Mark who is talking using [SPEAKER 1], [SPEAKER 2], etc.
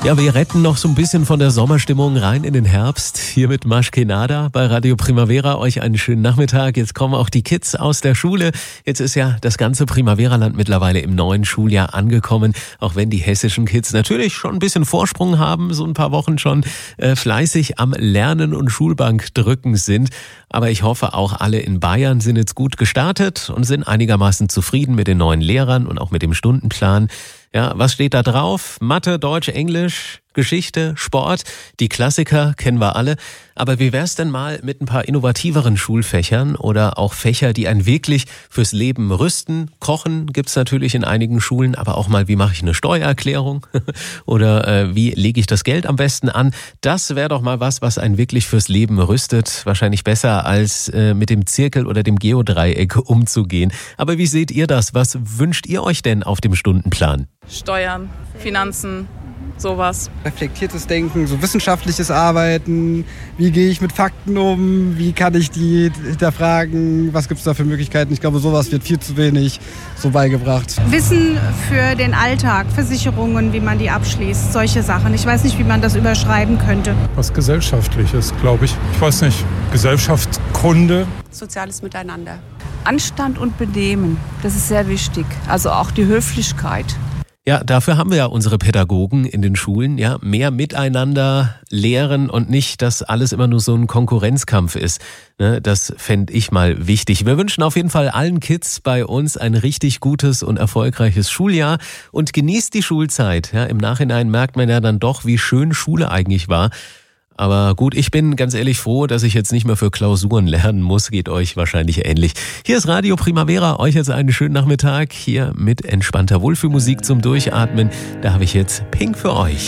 [SPEAKER 1] Ja, wir retten noch so ein bisschen von der Sommerstimmung rein in den Herbst. Hier mit Maschkenada bei Radio Primavera. Euch einen schönen Nachmittag. Jetzt kommen auch die Kids aus der Schule. Jetzt ist ja das ganze Primavera-Land mittlerweile im neuen Schuljahr angekommen. Auch wenn die hessischen Kids natürlich schon ein bisschen Vorsprung haben, so ein paar Wochen schon fleißig am Lernen und Schulbank drücken sind. Aber ich hoffe, auch alle in Bayern sind jetzt gut gestartet und sind einigermaßen zufrieden mit den neuen Lehrern und auch mit dem Stundenplan. Ja, was steht da drauf? Mathe, Deutsch, Englisch, Geschichte, Sport. Die Klassiker kennen wir alle. Aber wie wär's denn mal mit ein paar innovativeren Schulfächern oder auch Fächer, die einen wirklich fürs Leben rüsten? Kochen gibt's natürlich in einigen Schulen, aber auch mal, wie mache ich eine Steuererklärung? Oder wie lege ich das Geld am besten an? Das wäre doch mal was einen wirklich fürs Leben rüstet. Wahrscheinlich besser als mit dem Zirkel oder dem Geodreieck umzugehen. Aber wie seht ihr das? Was wünscht ihr euch denn auf dem Stundenplan?
[SPEAKER 2] Steuern, Finanzen, sowas.
[SPEAKER 3] Reflektiertes Denken, so wissenschaftliches Arbeiten, wie gehe ich mit Fakten um, wie kann ich die hinterfragen, was gibt es da für Möglichkeiten. Ich glaube, sowas wird viel zu wenig so beigebracht.
[SPEAKER 4] Wissen für den Alltag, Versicherungen, wie man die abschließt, solche Sachen. Ich weiß nicht, wie man das überschreiben könnte.
[SPEAKER 5] Was Gesellschaftliches, glaube ich. Ich weiß nicht, Gesellschaftskunde.
[SPEAKER 6] Soziales Miteinander. Anstand und Benehmen, das ist sehr wichtig. Also auch die Höflichkeit.
[SPEAKER 1] Ja, dafür haben wir ja unsere Pädagogen in den Schulen, ja, mehr miteinander lehren und nicht, dass alles immer nur so ein Konkurrenzkampf ist. Ne, das fände ich mal wichtig. Wir wünschen auf jeden Fall allen Kids bei uns ein richtig gutes und erfolgreiches Schuljahr und genießt die Schulzeit. Ja, im Nachhinein merkt man ja dann doch, wie schön Schule eigentlich war. Aber gut, ich bin ganz ehrlich froh, dass ich jetzt nicht mehr für Klausuren lernen muss. Geht euch wahrscheinlich ähnlich. Hier ist Radio Primavera. Euch jetzt einen schönen Nachmittag. Hier mit entspannter Wohlfühlmusik zum Durchatmen. Da habe ich jetzt Pink für euch.